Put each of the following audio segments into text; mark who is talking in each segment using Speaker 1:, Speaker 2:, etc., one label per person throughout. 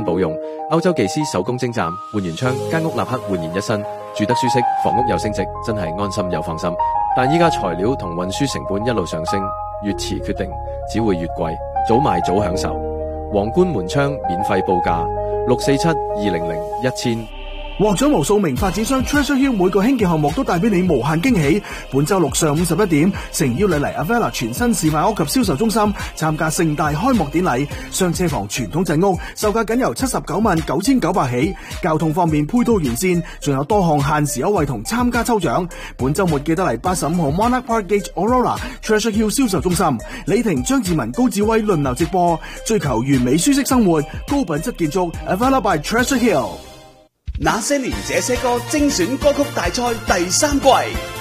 Speaker 1: 保用。歐洲技師手工精湛，換完窗間屋立刻煥然一新，住得舒適，房屋又升值，真係安心又放心。但依家材料同運輸成本一路上升，越遲決定只會越貴，早買早享受。皇冠門窗免費報價647-200-1000。
Speaker 2: 獲獎無數名發展商 Treasure Hill 每個興建項目都帶俾你無限驚喜。本周六上午11點，誠邀你嚟 Avella 全新示範屋及銷售中心參加盛大開幕典禮。雙車房傳統陣屋售價僅由799900起，交通方面配套完善，仲有多項限時優惠同參加抽獎。本周末記得嚟85號 Monarch Park Gate Aurora Treasure Hill 銷售中心，李婷、張志文、高志威輪流直播，追求完美舒適生活，高品質建築 Avella by Treasure Hill。
Speaker 3: 那些年這些歌精選歌曲大賽第3季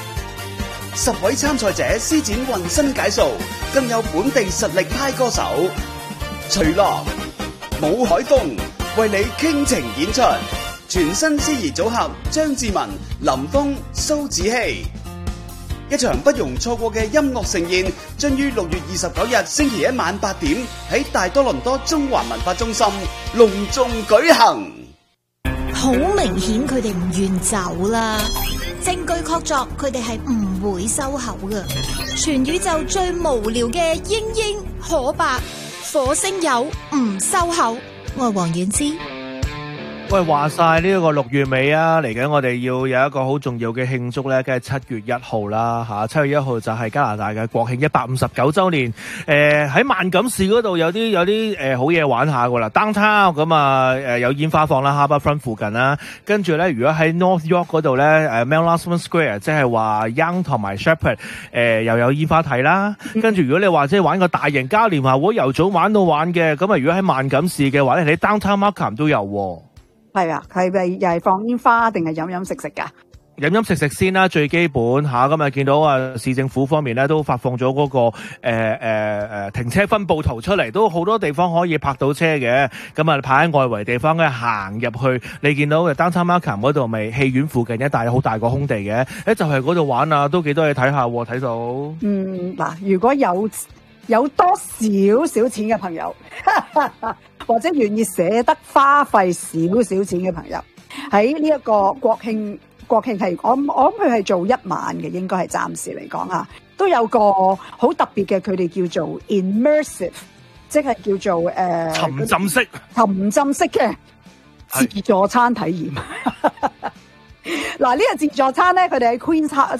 Speaker 3: ，10位參賽者施展渾身解數，更有本地實力派歌手徐樂、武海峰為你傾情演出，全新司儀組合張志文、林峰、蘇子希，一場不容錯過嘅音樂盛宴，將於6月29日星期一晚8點喺大多倫多中環文化中心隆重舉行。
Speaker 4: 好明顯佢哋唔願走啦，證據確鑿佢哋係唔會收口㗎。全宇宙最無聊嘅英英可白火星友唔收口，我係黃婉之。
Speaker 5: 喂，話晒呢個6月尾啊，嚟緊我哋要有一個好重要嘅慶祝咧，梗係7月1號啦吓。7月1號就係加拿大嘅國慶159週年。喺萬錦市嗰度有啲好嘢玩下噶啦 ，downtown 咁啊，有煙花放啦 ，Harbourfront 附近啦。跟住咧，如果喺 North York 嗰度咧，Mount Square 即係話 Yonge 同埋 Sheppard 又有煙花睇啦。跟住如果你話即係玩個大型嘉年華會，由早玩到晚嘅，咁啊如果喺萬錦市嘅話咧，你 downtown Markham 都有。
Speaker 6: 係啊，係咪又係放煙花定係飲飲食食噶？
Speaker 5: 飲飲食食先啦，最基本吓。咁啊見到啊市政府方面咧都發放咗嗰個停車分佈圖出嚟，都好多地方可以泊到車嘅。咁啊泊喺外圍地方咧行入去，你見到嘅 Downtown Markham 嗰度咪戲院附近一帶好大個空地嘅，就係嗰度玩啊，都幾多嘢睇下睇到。
Speaker 6: 嗱，如果有多少少錢嘅朋友，或者願意捨得花費少少錢嘅朋友，喺呢一個國慶係我諗佢係做1晚嘅，應該係暫時嚟講啊，都有個好特別嘅，佢哋叫做 immersive， 即係叫做沉浸式嘅自助餐體驗。嗱，呢個自助餐咧，佢哋喺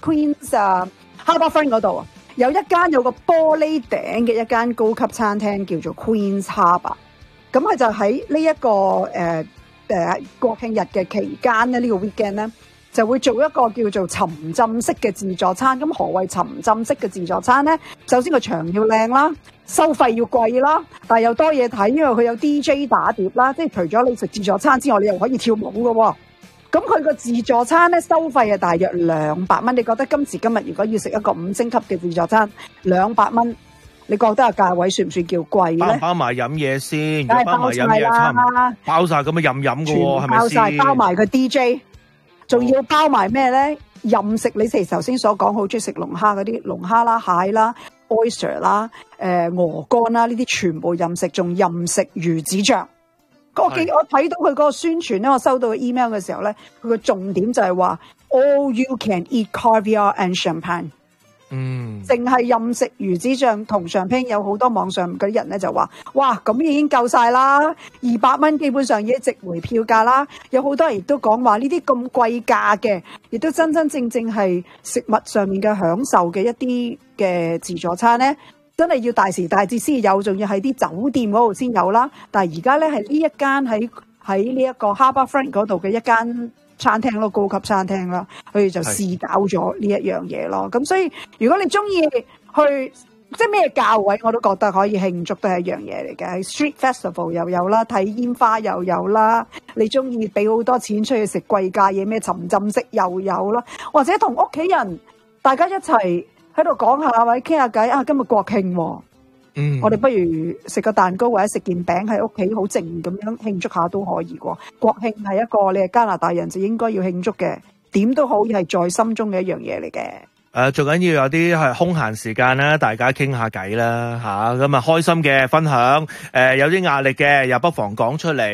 Speaker 6: Queens Harbourfront 嗰度啊，有個玻璃頂嘅一間高級餐廳叫做 Queens Harbour。咁佢就喺呢一個國慶日嘅期間咧，呢個 weekend 咧就會做一個叫做沉浸式嘅自助餐。咁何謂沉浸式嘅自助餐咧？首先個場要靚啦，收費要貴啦，但係又多嘢睇，因為佢有 DJ 打碟啦，即係除咗你食自助餐之外，你又可以跳舞㗎。咁佢個自助餐咧收費係大約200蚊。你覺得今時今日如果要食一個5星級嘅自助餐200蚊？你覺得個價位算唔算叫貴咧？包埋飲嘢先，
Speaker 5: 包埋飲嘢差唔多包晒咁啊，飲嘅喎，係咪先？
Speaker 6: 包埋個 DJ， 仲要包埋咩咧？任食，你哋頭先所講好中意食龍蝦嗰啲龍蝦啦、蟹啦、oyster 啦、鵝肝啦，呢啲全部任食，仲任食魚子醬。我睇到佢嗰個宣傳咧，我收到個 email 嘅時候咧，佢個重點就係話 all you can eat caviar and champagne。淨係任食魚子醬同champagne。有好多網上嗰啲人咧就話，哇，咁已經夠晒啦，200蚊基本上已經值回票價啦。有好多人亦都講話呢啲咁貴價嘅，亦都真真正正係食物上面嘅享受嘅一啲嘅自助餐咧，真係要大時大節先有，仲要喺啲酒店嗰度先有啦。但係而家咧係呢一間喺呢一個 Harbourfront 嗰度嘅一間餐廳咯，高級餐廳啦，佢哋就試搞咗呢一樣嘢咯。咁所以如果你中意去即係咩價位，我都覺得可以慶祝，都係一樣嘢嚟嘅。喺 Street Festival 又有啦，睇煙花又有啦。你中意俾好多錢出去食貴價嘢，咩沉浸式又有啦，或者同屋企人大家一齊喺度講下或者傾下偈啊。今日國慶喎，我哋不如食個蛋糕或者食件餅喺屋企好靜咁樣慶祝下都可以喎。國慶係一個你係加拿大人就應該要慶祝嘅，點都好係在心中嘅一樣嘢嚟嘅。
Speaker 5: 最緊要有啲係空閒時間啦，大家傾下偈啦嚇，咁啊開心嘅分享，有啲壓力嘅又不妨講出嚟。